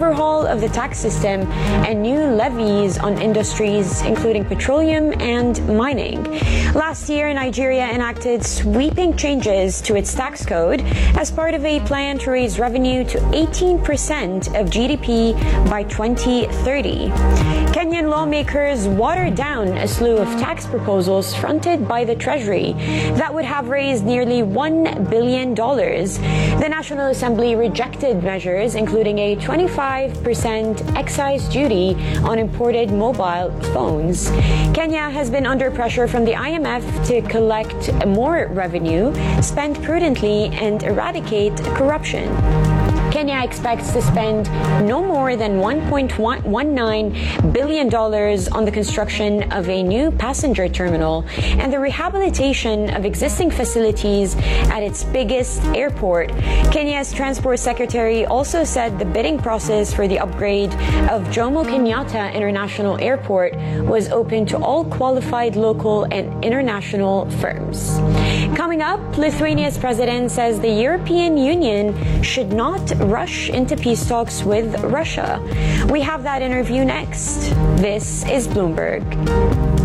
overhaul of the tax system and new levies on industries including petroleum and mining. Last year, Nigeria enacted sweeping changes to its tax code as part of a plan to raise revenue to 18% of GDP by 2030. Kenyan lawmakers watered down a slew of tax proposals fronted by the Treasury that would have raised nearly $1 billion. The National Assembly rejected measures including a 25% excise duty on imported mobile phones. Kenya has been under pressure from the IMF to collect more revenue, spend prudently, and eradicate corruption. Kenya expects to spend no more than $1.19 billion on the construction of a new passenger terminal and the rehabilitation of existing facilities at its biggest airport. Kenya's Transport Secretary also said the bidding process for the upgrade of Jomo Kenyatta International Airport was open to all qualified local and international firms. Coming up, Lithuania's president says the European Union should not rush into peace talks with Russia. We have that interview next. This is Bloomberg.